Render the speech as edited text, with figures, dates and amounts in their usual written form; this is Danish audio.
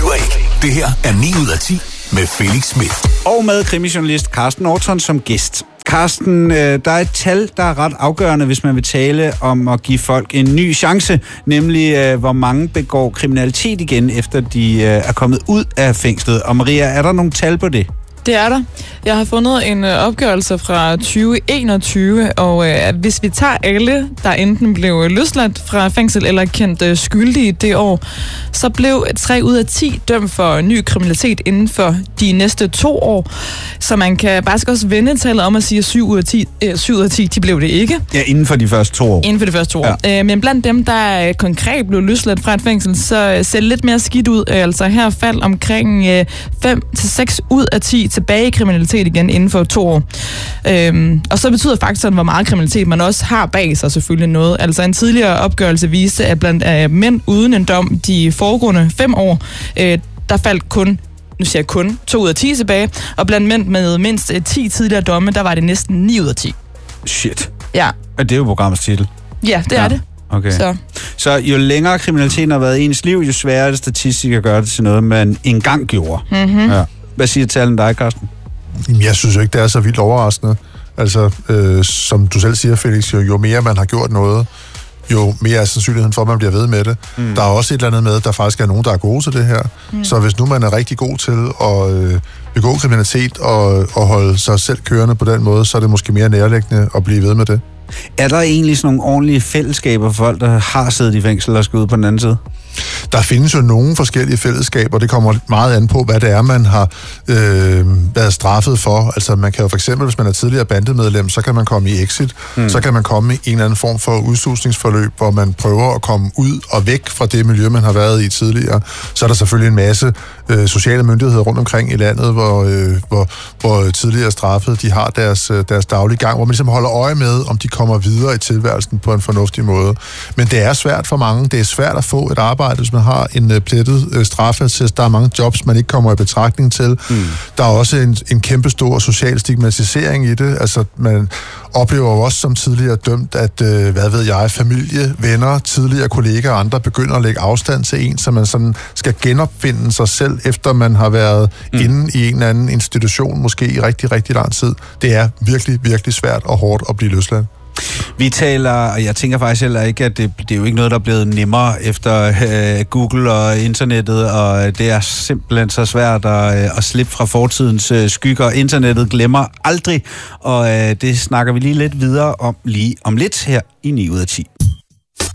du ikke? Det her er 9 ud af 10 med Felix Smith. Og med krimijournalist Carsten Norton som gæst. Carsten, der er et tal, der er ret afgørende, hvis man vil tale om at give folk en ny chance, nemlig hvor mange begår kriminalitet igen, efter de er kommet ud af fængslet. Og Maria, er der nogle tal på det? Det er der. Jeg har fundet en opgørelse fra 2021, og hvis vi tager alle, der enten blev løsladt fra fængsel eller kendt skyldige det år, så blev 3 ud af 10 dømt for ny kriminalitet inden for de næste 2 år. Så man kan faktisk også vende tallet om at sige, at 7 ud af 10, de blev det ikke. Ja, inden for de første 2 år. Inden for de første 2 år. Ja. Men blandt dem, der konkret blev løsladt fra et fængsel, så ser det lidt mere skidt ud. Altså her faldt omkring 5-6 ud af 10 tilbage i kriminalitet igen inden for 2 år. Og så betyder faktoren, hvor meget kriminalitet man også har bag sig selvfølgelig noget. Altså en tidligere opgørelse viste, at blandt mænd uden en dom de foregående 5 år, der faldt kun 2 ud af 10 tilbage, og blandt mænd med mindst 10 tidligere domme, der var det næsten 9 ud af 10. Shit. Ja. Det er jo programmets titel. Ja, det er det. Okay. Så jo længere kriminaliteten har været i ens liv, jo sværere er det statistisk at gøre det til noget, man engang gjorde. Mm-hmm. Ja. Hvad siger tallene dig, Carsten? Jeg synes jo ikke, det er så vildt overraskende. Altså, som du selv siger, Felix, jo mere man har gjort noget, jo mere er sandsynligheden for, at man bliver ved med det. Der er også et eller andet med, at der faktisk er nogen, der er gode til det her. Så hvis nu man er rigtig god til at begå kriminalitet og holde sig selv kørende på den måde, så er det måske mere nærliggende at blive ved med det. Er der egentlig sådan nogle ordentlige fællesskaber for folk, der har siddet i fængsel og skal ud på den anden side? Der findes jo nogle forskellige fællesskaber, det kommer meget an på, hvad det er, man har været straffet for. Altså man kan jo for eksempel, hvis man er tidligere bandemedlem, så kan man komme i exit, så kan man komme i en eller anden form for udslusningsforløb, hvor man prøver at komme ud og væk fra det miljø, man har været i tidligere. Så er der selvfølgelig en masse sociale myndigheder rundt omkring i landet, hvor tidligere straffede, de har deres daglige gang, hvor man ligesom holder øje med, om de kommer videre i tilværelsen på en fornuftig måde. Men det er svært for mange. Det er svært at få et arbejde, hvis man har en plettet straffeattest. Der er mange jobs, man ikke kommer i betragtning til. Der er også en kæmpe stor social stigmatisering i det. Altså, man oplever jo også som tidligere dømt, at, familie, venner, tidligere kollegaer og andre begynder at lægge afstand til en, så man sådan skal genopfinde sig selv, efter man har været inde i en eller anden institution, måske i rigtig, rigtig lang tid. Det er virkelig, virkelig svært og hårdt at blive løsladt. Vi taler, og jeg tænker faktisk heller ikke, at det er jo ikke noget, der er blevet nemmere efter Google og internettet, og det er simpelthen så svært at slippe fra fortidens skygger. Internettet glemmer aldrig, og det snakker vi lige lidt videre om lige om lidt her i 9 ud af 10.